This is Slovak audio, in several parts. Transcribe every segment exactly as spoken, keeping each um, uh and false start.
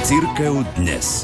Cirkev dnes.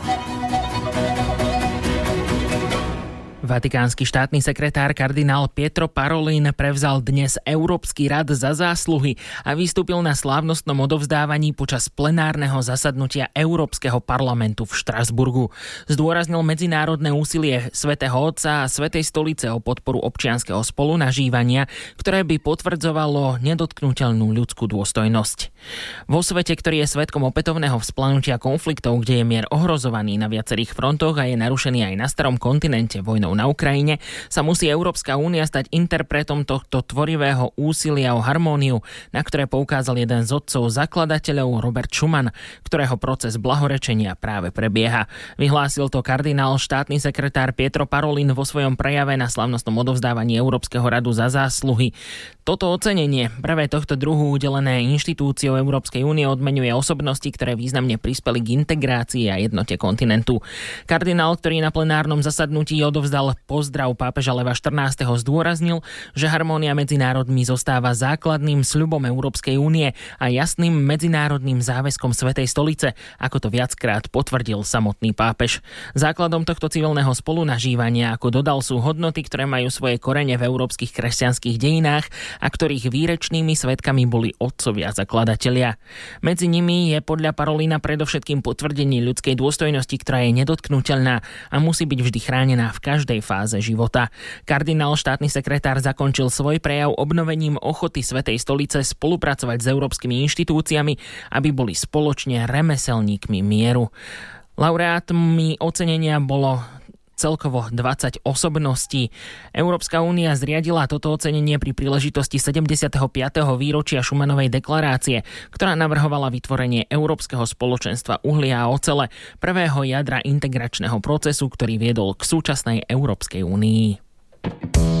Vatikánsky štátny sekretár kardinál Pietro Parolin prevzal dnes Európsky rad za zásluhy a vystúpil na slávnostnom odovzdávaní počas plenárneho zasadnutia Európskeho parlamentu v Štrasburgu. Zdôraznil medzinárodné úsilie Svätého Otca a Svätej stolice o podporu občianskeho spolunažívania, ktoré by potvrdzovalo nedotknuteľnú ľudskú dôstojnosť. Vo svete, ktorý je svedkom opätovného vzplanutia konfliktov, kde je mier ohrozovaný na viacerých frontoch a je narušený aj na starom kontinente vojnou na Ukrajine, sa musí Európska únia stať interpretom tohto tvorivého úsilia o harmóniu, na ktoré poukázal jeden z otcov zakladateľov Robert Schuman, ktorého proces blahorečenia práve prebieha. Vyhlásil to kardinál štátny sekretár Pietro Parolin vo svojom prejave na slávnostnom odovzdávaní Európskeho radu za zásluhy. Toto ocenenie, prvé tohto druhu udelené inštitúciou Európskej únie, odmeňuje osobnosti, ktoré významne prispeli k integrácii a jednote kontinentu. Kardinál, ktorý na plenárnom zasadnutí odovzdal pozdrav pápeža Leva štrnásteho, zdôraznil, že harmónia medzi národmi zostáva základným sľubom Európskej únie a jasným medzinárodným záväzkom Svätej stolice, ako to viackrát potvrdil samotný pápež. Základom tohto civilného spolunažívania, ako dodal, sú hodnoty, ktoré majú svoje korene v európskych kresťanských dejinách a ktorých výrečnými svedkami boli otcovia zakladatelia. Medzi nimi je podľa Parolina predovšetkým potvrdenie ľudskej dôstojnosti, ktorá je nedotknuteľná a musí byť vždy chránená v každej fáze života. Kardinál štátny sekretár zakončil svoj prejav obnovením ochoty Svätej stolice spolupracovať s európskymi inštitúciami, aby boli spoločne remeselníkmi mieru. Laureátmi ocenenia bolo celkovo dvadsať osobností. Európska únia zriadila toto ocenenie pri príležitosti sedemdesiateho piateho výročia Schumanovej deklarácie, ktorá navrhovala vytvorenie Európskeho spoločenstva uhlia a ocele, prvého jadra integračného procesu, ktorý viedol k súčasnej Európskej únii.